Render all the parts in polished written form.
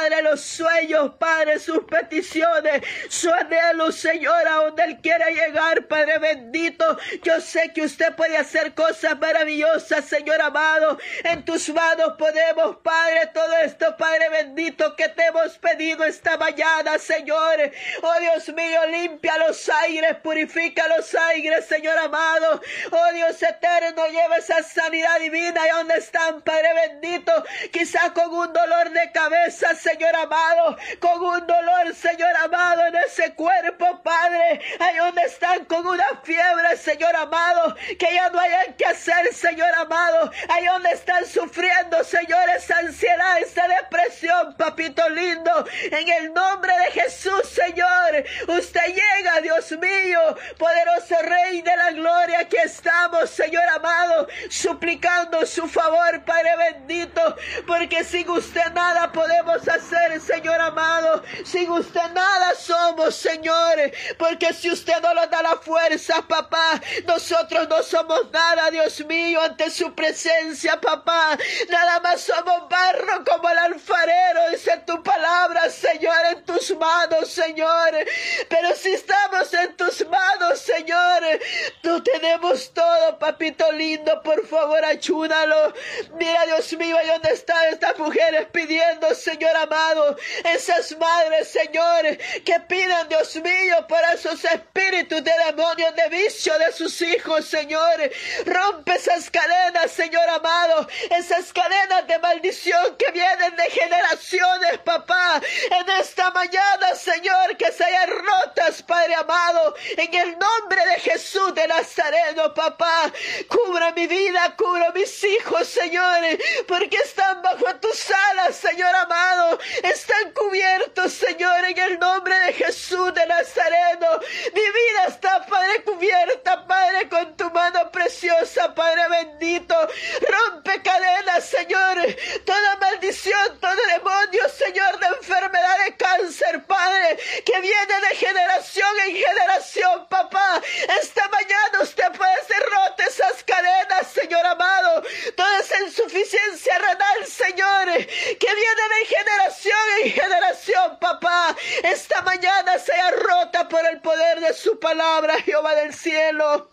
Padre, los sueños, Padre, sus peticiones, su anhelo, Señor, a donde Él quiere llegar, Padre bendito. Yo sé que usted puede hacer cosas maravillosas, Señor amado. En tus manos podemos, Padre, todo esto, Padre bendito, que te hemos pedido esta mañana, Señor. Oh Dios mío, limpia los aires, purifica los aires, Señor amado. Oh Dios eterno, lleva esa sanidad divina. ¿Y dónde están, Padre bendito? Quizás con un dolor de cabeza, Señor amado, con un dolor, Señor amado, en ese cuerpo, Padre. Ahí donde están con una fiebre, Señor amado, que ya no hayan que hacer, Señor amado. Ahí donde están sufriendo, Señor, esa ansiedad, esa depresión, papito lindo. En el nombre de Jesús, Señor, usted llega, Dios mío, poderoso Rey de la gloria. Aquí estamos, Señor amado, suplicando su favor, Padre bendito, porque sin usted nada podemos hacer, Señor amado. Sin usted nada somos, Señor, porque si usted no nos da la fuerza, papá, nosotros no somos nada, Dios mío, ante su presencia, papá. Nada más somos barro como el alfarero, dice tu palabra, Señor, en tus manos, Señor. Pero si estamos en tus manos, Señor, tú tenemos todo, papito lindo. Por favor, ayúdalo. Mira, Dios mío, ahí donde están estas mujeres pidiendo, Señor amado, esas madres, Señor, que pidan, Dios mío, por esos espíritus de demonios de vicio de sus hijos, Señor. Rompe esas cadenas, Señor amado, esas cadenas de maldición que vienen de generaciones, papá. En esta mañana, Señor, que se hayan rotas, Padre amado, en el nombre de Jesús de Nazareno, papá. Cubra mi vida, cubra mis hijos, Señor, porque están bajo tus alas, Señor amado. Están cubiertos, Señor, en el nombre de Jesús de Nazareno. Mi vida está, Padre, cubierta, Padre, con tu mano preciosa, Padre bendito. Rompe cadenas, Señor, toda maldición, todo demonio, Señor, de enfermedad, de cáncer, Padre, que viene de generación en generación, papá. Esta mañana usted puede hacer rota esas cadenas, Señor amado. Toda esa insuficiencia renal, Señor, que viene de generación en generación, papá. Esta mañana sea rota por el poder de su palabra, Jehová del cielo.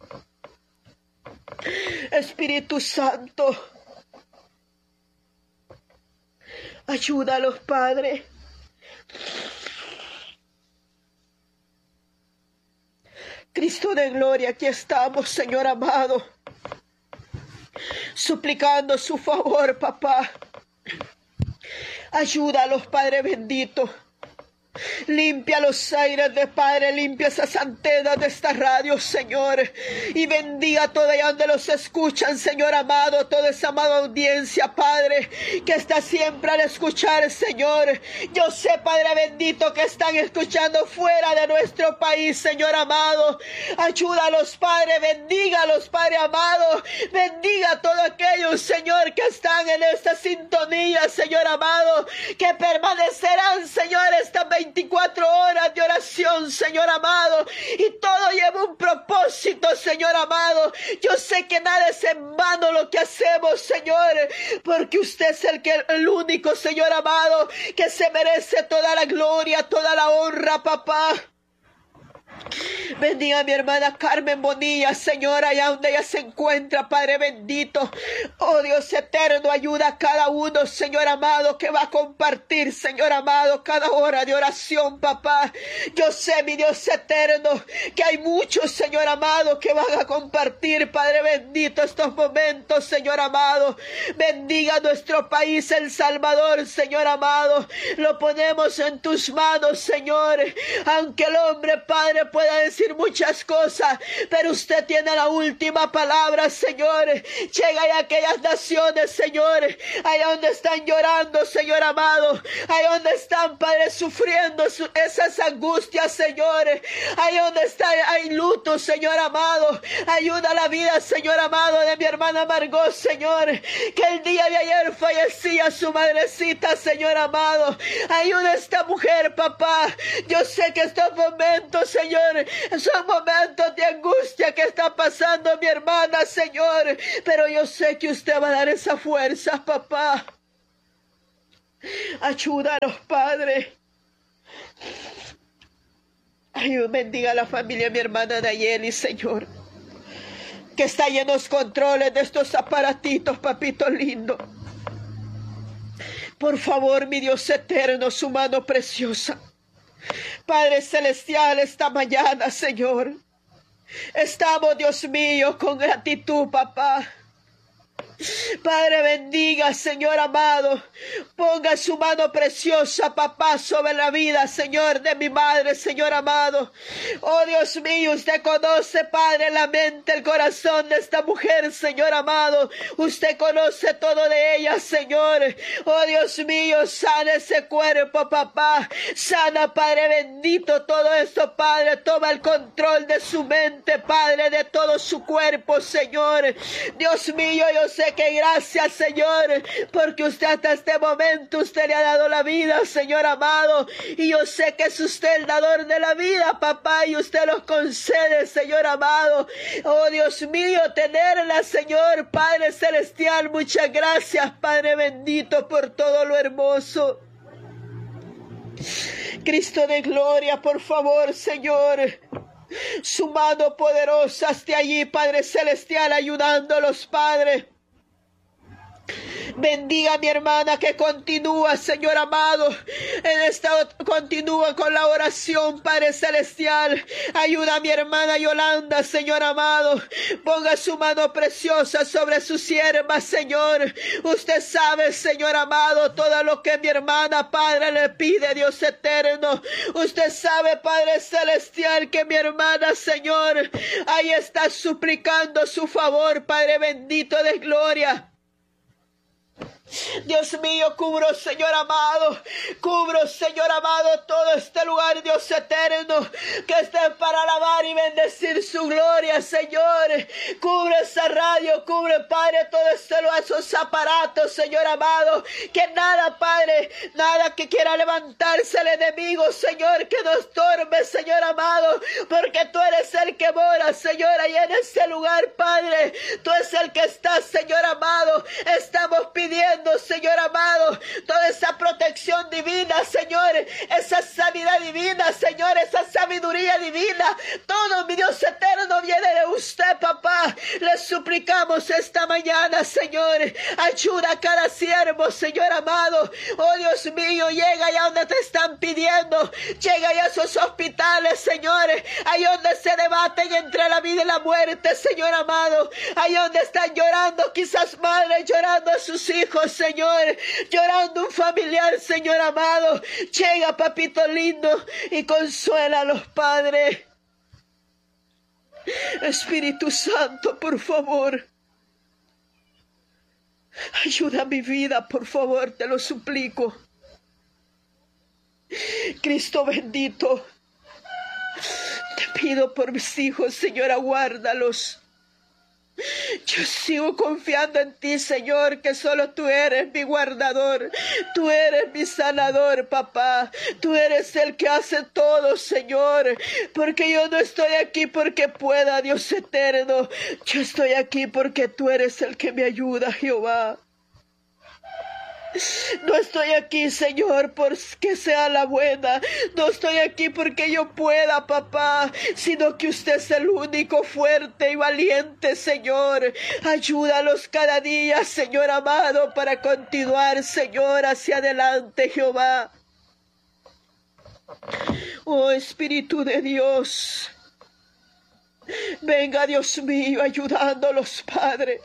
Espíritu Santo, ayúdalos, Padre. Cristo de gloria, aquí estamos, Señor amado, suplicando su favor, papá. Ayúdalos, Padre bendito. Limpia los aires de Padre, limpia esas antenas de esta radio, Señor, y bendiga a todos allá donde los escuchan, Señor amado, toda esa amada audiencia, Padre, que está siempre al escuchar, Señor. Yo sé, Padre bendito, que están escuchando fuera de nuestro país, Señor amado. Ayúdalos, Padre, bendígalos, Padre amado. Bendiga a todos aquellos, Señor, que están en esta sintonía, Señor amado, que permanecerán, Señor, esta 24 horas de oración, Señor amado, y todo lleva un propósito, Señor amado. Yo sé que nada es en vano lo que hacemos, Señor, porque usted es el único, Señor amado, que se merece toda la gloria, toda la honra, papá. Bendiga a mi hermana Carmen Bonilla, Señor, allá donde ella se encuentra, Padre bendito. Oh Dios eterno, ayuda a cada uno, Señor amado, que va a compartir, Señor amado, cada hora de oración, papá. Yo sé, mi Dios eterno, que hay muchos, Señor amado, que van a compartir, Padre bendito, estos momentos, Señor amado. Bendiga a nuestro país, El Salvador, Señor amado. Lo ponemos en tus manos, Señor. Aunque el hombre, Padre, pueda decir muchas cosas, pero usted tiene la última palabra, Señor. Llega a aquellas naciones, Señor, allá donde están llorando, Señor amado, allá donde están, Padre, sufriendo esas angustias, Señor, allá donde está, hay luto, Señor amado. Ayuda a la vida, Señor amado, de mi hermana Margot, Señor, que el día de ayer fallecía su madrecita, Señor amado. Ayuda a esta mujer, papá. Yo sé que estos momentos, Señor, son momentos de angustia que está pasando mi hermana, Señor, pero yo sé que usted va a dar esa fuerza, papá. Ayúdanos, Padre. Bendiga a la familia de mi hermana Nayeli, Señor, que está ahí en los controles de estos aparatitos, papito lindo. Por favor, mi Dios eterno, su mano preciosa. Padre celestial, esta mañana, Señor, estamos, Dios mío, con gratitud, papá. Padre, bendiga, Señor amado. Ponga su mano preciosa, papá, sobre la vida, Señor, de mi madre, Señor amado. Oh, Dios mío, usted conoce, Padre, la mente, el corazón de esta mujer, Señor amado. Usted conoce todo de ella, Señor. Oh, Dios mío, sana ese cuerpo, papá. Sana, Padre bendito, todo esto, Padre. Toma el control de su mente, Padre, de todo su cuerpo, Señor. Dios mío, yo sé que gracias, Señor, porque usted hasta este momento, usted le ha dado la vida, Señor amado, y yo sé que es usted el dador de la vida, papá, y usted los concede, Señor amado. Oh, Dios mío, tenerla, Señor, Padre celestial, muchas gracias, Padre bendito, por todo lo hermoso. Cristo de gloria, por favor, Señor, su mano poderosa esté allí, Padre celestial, ayudándolos, Padre. Bendiga a mi hermana que continúa, Señor amado, continúa con la oración, Padre celestial. Ayuda a mi hermana Yolanda, Señor amado. Ponga su mano preciosa sobre su sierva, Señor. Usted sabe, Señor amado, todo lo que mi hermana, Padre, le pide, Dios eterno. Usted sabe, Padre celestial, que mi hermana, Señor, ahí está suplicando su favor, Padre bendito de gloria. Dios mío, cubro, Señor amado, todo este lugar, Dios eterno, que esté para alabar y bendecir su gloria, Señor. Cubre esa radio, cubre, Padre, todo este lugar, esos aparatos, Señor amado, que nada, Padre, nada que quiera levantarse el enemigo, Señor, que nos torbe, Señor amado, porque tú eres el que mora, Señor, ahí en ese lugar, Padre. Tú eres el que estás, Señor amado. Estamos pidiendo, Señor amado, toda esa protección divina, Señor, esa sanidad divina, Señor, esa sabiduría divina, todo, mi Dios eterno, viene de usted, papá. Le suplicamos esta mañana, Señor, ayuda a cada siervo, Señor amado. Oh, Dios mío, llega allá donde te están pidiendo, llega allá a esos hospitales, Señor, ahí donde se debaten entre la vida y la muerte, Señor amado, ahí donde están llorando, quizás madres llorando a sus hijos, Señor, llorando un familiar, Señor amado. Llega, papito lindo, y consuela a los padres. Espíritu Santo, por favor, ayuda a mi vida, por favor, te lo suplico. Cristo bendito, te pido por mis hijos, Señor, aguárdalos. Yo sigo confiando en ti, Señor, que solo tú eres mi guardador, tú eres mi sanador, papá, tú eres el que hace todo, Señor, porque yo no estoy aquí porque pueda, Dios eterno, yo estoy aquí porque tú eres el que me ayuda, Jehová. No estoy aquí, Señor, porque sea la buena. No estoy aquí porque yo pueda, papá, sino que usted es el único fuerte y valiente, Señor. Ayúdalos cada día, Señor amado, para continuar, Señor, hacia adelante, Jehová. Oh, Espíritu de Dios, venga, Dios mío, ayudándolos, Padre.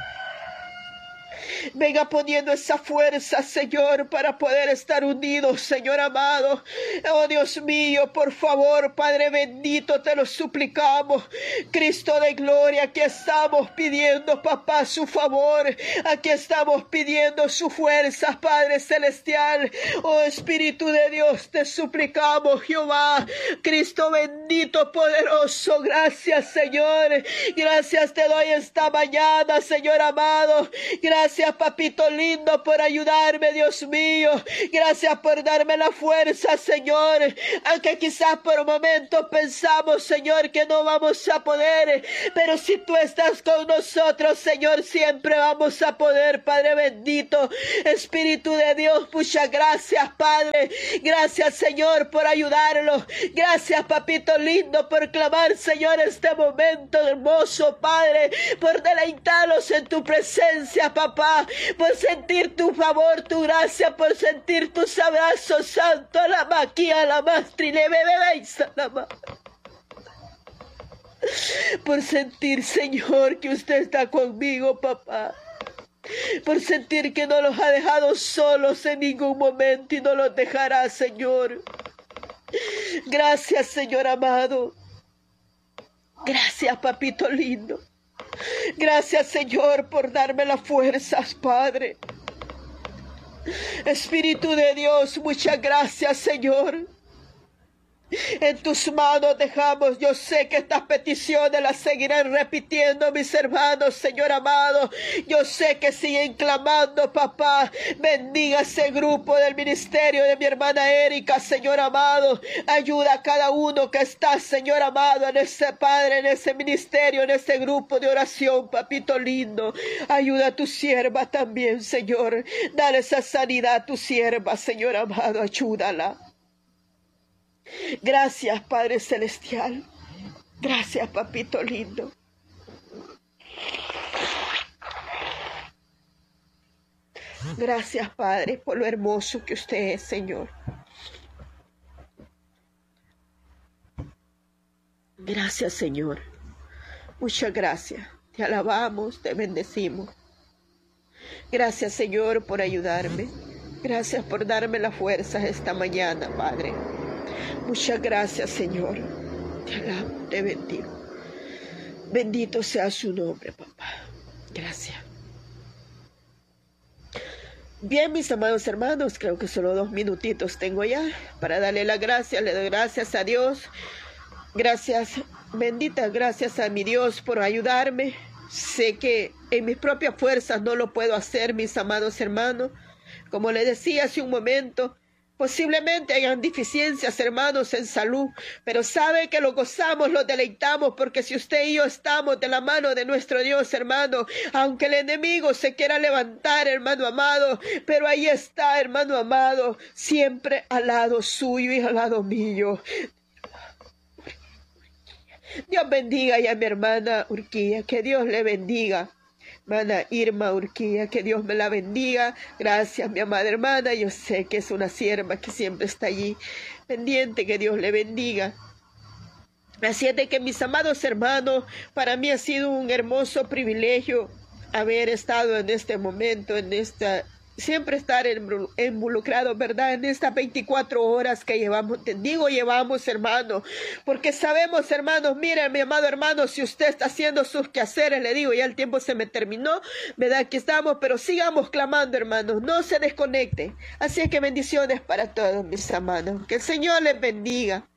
Venga poniendo esa fuerza, Señor, para poder estar unidos, Señor amado. Oh, Dios mío, por favor, Padre bendito, te lo suplicamos. Cristo de gloria, aquí estamos pidiendo, papá, su favor. Aquí estamos pidiendo su fuerza, Padre celestial. Oh, Espíritu de Dios, te suplicamos, Jehová. Cristo bendito, poderoso, gracias, Señor. Gracias te doy esta mañana, Señor amado. Gracias Gracias, papito lindo, por ayudarme, Dios mío. Gracias por darme la fuerza, Señor. Aunque quizás por momentos pensamos, Señor, que no vamos a poder, pero si tú estás con nosotros, Señor, siempre vamos a poder, Padre bendito. Espíritu de Dios, muchas gracias, Padre. Gracias, Señor, por ayudarlo. Gracias, papito lindo, por clamar, Señor, este momento hermoso, Padre, por deleitarlos en tu presencia, papá, por sentir tu favor, tu gracia, por sentir tus abrazos, santo, la maquia, la mastrile, bebé, la ma. Por sentir, Señor, que usted está conmigo, papá. Por sentir que no los ha dejado solos en ningún momento y no los dejará, Señor. Gracias, Señor amado. Gracias, papito lindo. Gracias, Señor, por darme las fuerzas, Padre. Espíritu de Dios, muchas gracias, Señor. En tus manos dejamos, yo sé que estas peticiones las seguirán repitiendo mis hermanos, Señor amado. Yo sé que siguen clamando, papá. Bendiga ese grupo del ministerio de mi hermana Erika, Señor amado. Ayuda a cada uno que está, Señor amado, en ese Padre, en ese ministerio, en ese grupo de oración, papito lindo. Ayuda a tu sierva también, Señor. Dale esa sanidad a tu sierva, Señor amado. Ayúdala. Gracias, Padre Celestial. Gracias, papito lindo. Gracias, Padre, por lo hermoso que usted es, Señor. Gracias, Señor. Muchas gracias. Te alabamos, te bendecimos. Gracias, Señor, por ayudarme. Gracias por darme las fuerzas esta mañana, Padre. Muchas gracias, Señor. Te alabo, te bendigo. Bendito sea su nombre, papá. Gracias. Bien, mis amados hermanos, creo que solo 2 minutitos tengo ya para darle las gracias. Le doy gracias a Dios. Gracias, benditas gracias a mi Dios por ayudarme. Sé que en mis propias fuerzas no lo puedo hacer, mis amados hermanos. Como les decía hace un momento, posiblemente hayan deficiencias, hermanos, en salud, pero sabe que lo gozamos, lo deleitamos, porque si usted y yo estamos de la mano de nuestro Dios, hermano, aunque el enemigo se quiera levantar, hermano amado, pero ahí está, hermano amado, siempre al lado suyo y al lado mío. Dios bendiga ya a mi hermana Urquía, que Dios le bendiga. Hermana Irma Urquía, que Dios me la bendiga. Gracias, mi amada hermana. Yo sé que es una sierva que siempre está allí pendiente. Que Dios le bendiga. Así es de que, mis amados hermanos, para mí ha sido un hermoso privilegio haber estado en este momento, siempre estar involucrado, ¿verdad? En estas 24 horas que llevamos, llevamos, hermano, porque sabemos, hermanos, miren, mi amado hermano, si usted está haciendo sus quehaceres, le digo, ya el tiempo se me terminó, ¿verdad? Aquí estamos, pero sigamos clamando, hermanos, no se desconecte. Así es que bendiciones para todos, mis hermanos, que el Señor les bendiga.